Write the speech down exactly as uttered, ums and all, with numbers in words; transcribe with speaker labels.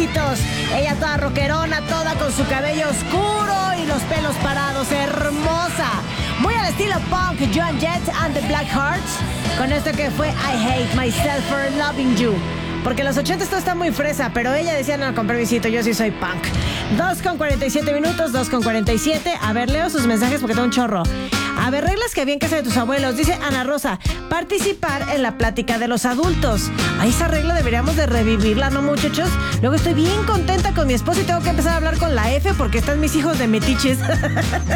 Speaker 1: besitos. Ella toda rockerona, toda con su cabello oscuro y los pelos parados. Hermosa. Muy al estilo punk, Joan Jett and the Blackhearts. Con esto que fue I Hate Myself for Loving You. Porque en los ochenta esto está muy fresa, pero ella decía, no, con permisito, yo sí soy punk. dos con cuarenta y siete minutos, dos con cuarenta y siete. A ver, leo sus mensajes porque tengo un chorro. A ver, reglas que había en casa de tus abuelos. Dice Ana Rosa, participar en la plática de los adultos. Ay, esa regla deberíamos de revivirla, ¿no, muchachos? Luego estoy bien contenta con mi esposo y tengo que empezar a hablar con la F porque están mis hijos de metiches.